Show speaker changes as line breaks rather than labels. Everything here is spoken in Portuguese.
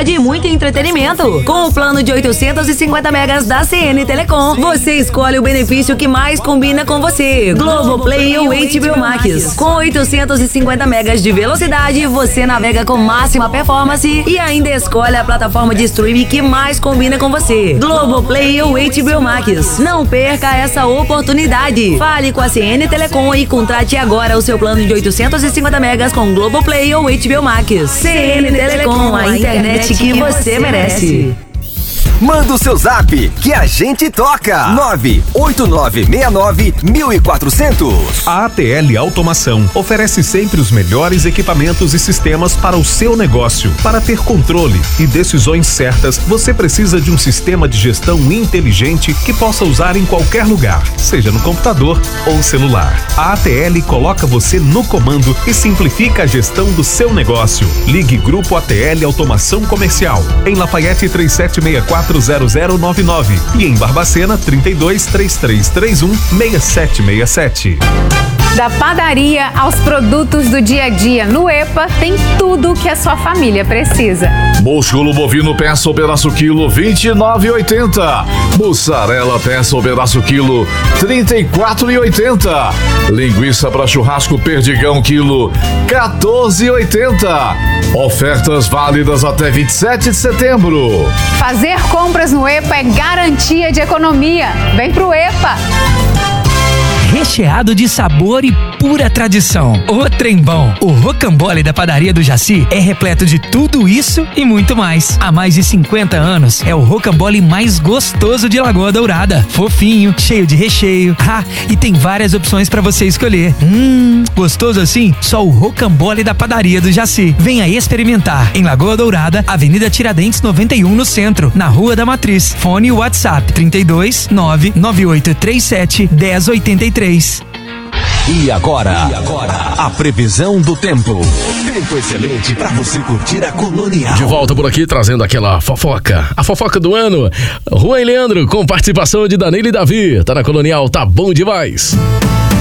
velocidade e muito entretenimento. Com o plano de 850 megas da CN Telecom, você escolhe o benefício que mais combina com você. Globoplay ou HBO Max. Com 850 megas de velocidade, você navega com máxima performance e ainda escolhe a plataforma de streaming que mais combina com você. Globoplay ou HBO Max. Não perca essa oportunidade. Fale com a CN Telecom e contrate agora o seu plano de 850 megas com Globoplay ou HBO Max. CN Telecom, a internet que você merece.
Manda o seu zap que a gente toca. 98969-1400.
A ATL Automação oferece sempre os melhores equipamentos e sistemas para o seu negócio. Para ter controle e decisões certas, você precisa de um sistema de gestão inteligente que possa usar em qualquer lugar, seja no computador ou celular. A ATL coloca você no comando e simplifica a gestão do seu negócio. Ligue Grupo ATL Automação Comercial em Lafayette 37640099 e em Barbacena 3233316767.
Da padaria aos produtos do dia a dia, no EPA tem tudo que a sua família precisa.
Músculo bovino peça ou pedaço quilo, R$29,80. Mussarela peça ou pedaço quilo, R$34,80. Linguiça para churrasco perdigão quilo, R$14,80. Ofertas válidas até 27 de setembro.
Fazer compras no EPA é garantia de economia. Vem pro EPA!
Recheado de sabor e pura tradição. O trem bom. O rocambole da padaria do Jaci é repleto de tudo isso e muito mais. Há mais de 50 anos, é o rocambole mais gostoso de Lagoa Dourada. Fofinho, cheio de recheio. E tem várias opções para você escolher. Gostoso assim? Só o rocambole da padaria do Jaci. Venha experimentar. Em Lagoa Dourada, Avenida Tiradentes 91 no centro, na Rua da Matriz. Fone WhatsApp 32 99837 1083.
E agora, a previsão do tempo. Tempo excelente pra você curtir a Colonial.
De volta por aqui, trazendo aquela fofoca. A fofoca do ano. Juan e Leandro, com participação de Danilo e Davi. Tá na Colonial, tá bom demais.